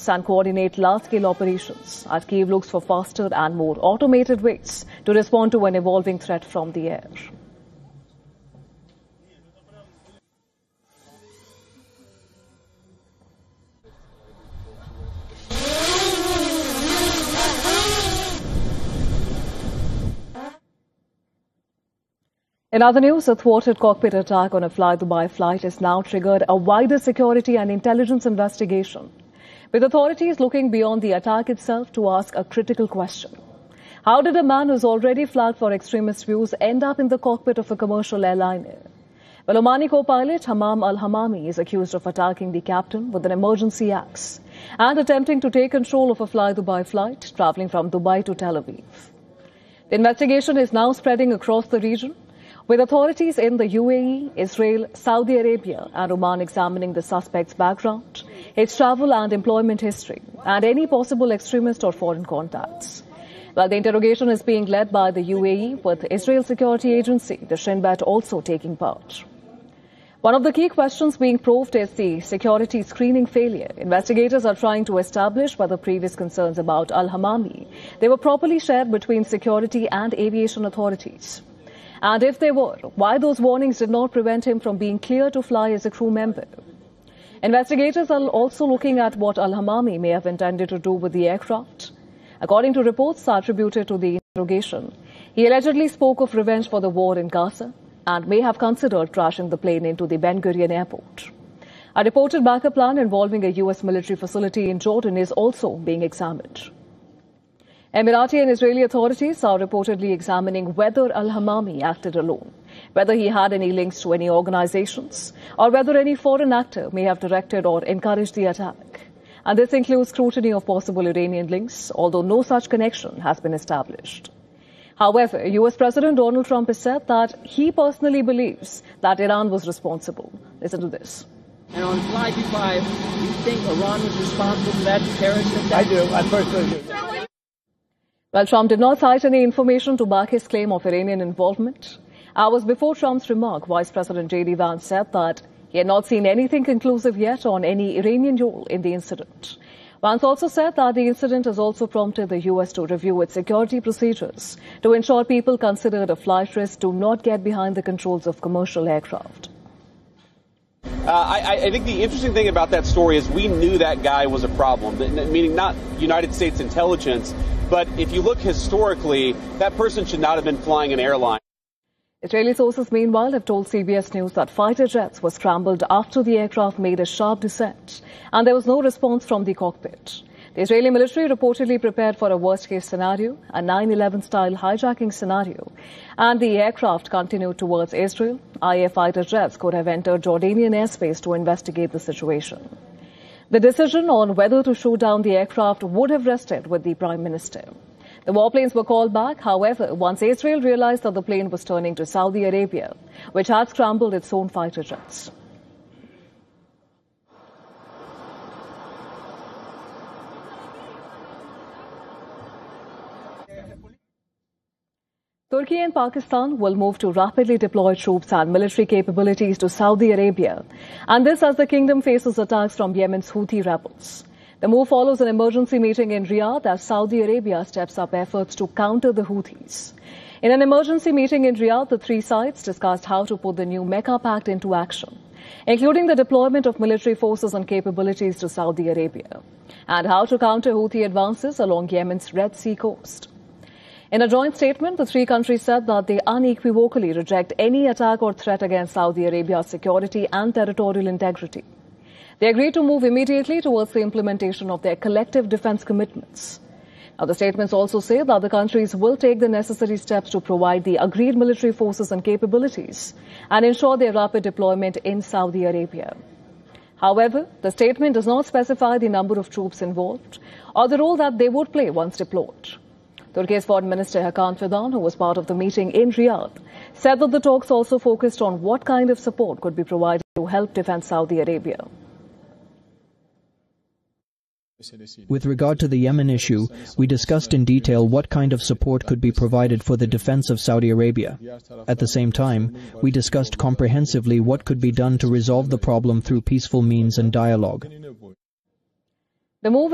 routes and coordinate large-scale operations as Kyiv looks for faster and more automated ways to respond to an evolving threat from the air. In other news, a thwarted cockpit attack on a Fly-Dubai flight has now triggered a wider security and intelligence investigation, with authorities looking beyond the attack itself to ask a critical question. How did a man who's already flagged for extremist views end up in the cockpit of a commercial airliner? Well, Omani co-pilot Hammam Al-Hammami is accused of attacking the captain with an emergency axe and attempting to take control of a Fly-Dubai flight traveling from Dubai to Tel Aviv. The investigation is now spreading across the region, with authorities in the UAE, Israel, Saudi Arabia and Oman examining the suspect's background, his travel and employment history, and any possible extremist or foreign contacts. While the interrogation is being led by the UAE, with Israel's security agency, the Shin Bet, also taking part. One of the key questions being probed is the security screening failure. Investigators are trying to establish whether previous concerns about Al-Hammami they were properly shared between security and aviation authorities. And if they were, why those warnings did not prevent him from being cleared to fly as a crew member. Investigators are also looking at what Al-Hammami may have intended to do with the aircraft. According to reports attributed to the interrogation, he allegedly spoke of revenge for the war in Gaza and may have considered crashing the plane into the Ben Gurion airport. A reported backup plan involving a U.S. military facility in Jordan is also being examined. Emirati and Israeli authorities are reportedly examining whether Al-Hammami acted alone, whether he had any links to any organizations, or whether any foreign actor may have directed or encouraged the attack. And this includes scrutiny of possible Iranian links, although no such connection has been established. However, U.S. President Donald Trump has said that he personally believes that Iran was responsible. Listen to this. And on Fly Dubai, do you think Iran was responsible for that terrorist attack? I do. I personally do. Well, Trump did not cite any information to back his claim of Iranian involvement. Hours before Trump's remark, Vice President J.D. Vance said that he had not seen anything conclusive yet on any Iranian role in the incident. Vance also said that the incident has also prompted the U.S. to review its security procedures to ensure people considered a flight risk do not get behind the controls of commercial aircraft. I think the interesting thing about that story is we knew that guy was a problem, meaning not United States intelligence, but if you look historically, that person should not have been flying an airline. Israeli sources, meanwhile, have told CBS News that fighter jets were scrambled after the aircraft made a sharp descent, and there was no response from the cockpit. The Israeli military reportedly prepared for a worst-case scenario, a 9/11-style hijacking scenario, and the aircraft continued towards Israel. IAF fighter jets could have entered Jordanian airspace to investigate the situation. The decision on whether to shoot down the aircraft would have rested with the Prime Minister. The warplanes were called back, however, once Israel realized that the plane was turning to Saudi Arabia, which had scrambled its own fighter jets. Turkey and Pakistan will move to rapidly deploy troops and military capabilities to Saudi Arabia, and this as the kingdom faces attacks from Yemen's Houthi rebels. The move follows an emergency meeting in Riyadh as Saudi Arabia steps up efforts to counter the Houthis. In an emergency meeting in Riyadh, the three sides discussed how to put the new Mecca Pact into action, including the deployment of military forces and capabilities to Saudi Arabia, and how to counter Houthi advances along Yemen's Red Sea coast. In a joint statement, the three countries said that they unequivocally reject any attack or threat against Saudi Arabia's security and territorial integrity. They agreed to move immediately towards the implementation of their collective defense commitments. Now, the statements also say that the countries will take the necessary steps to provide the agreed military forces and capabilities and ensure their rapid deployment in Saudi Arabia. However, the statement does not specify the number of troops involved or the role that they would play once deployed. Turkey's Foreign Minister Hakan Fidan, who was part of the meeting in Riyadh, said that the talks also focused on what kind of support could be provided to help defend Saudi Arabia. With regard to the Yemen issue, we discussed in detail what kind of support could be provided for the defense of Saudi Arabia. At the same time, we discussed comprehensively what could be done to resolve the problem through peaceful means and dialogue. The move